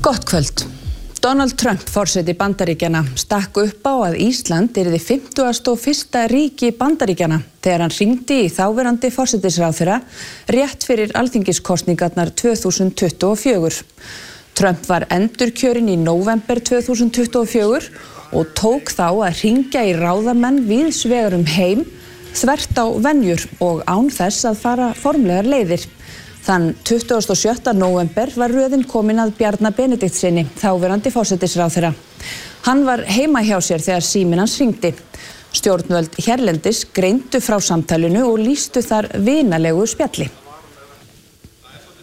Gott kvöld. Donald Trump, forseti Bandaríkjanna, stakk upp á að Ísland yrði 51. ríki Bandaríkjanna þegar hann hringdi í þáverandi forsætisráðherra rétt fyrir alþingiskosningarnar 2024. Trump var endurkjörinn í nóvember 2024 og tók þá að hringja í ráðamenn víðs vegar heim, þvert á venjur og án þess að fara formlegar leiðir. Þann 27. nóvember var röðin komin að Bjarna Benediktssyni, þáverandi forsætisráðherra. Hann var heima hjá sér þegar síminn hans hringdi. Stjórnvöld hérlendis greindu frá samtalinu og lýstu þar vinalegu spjalli.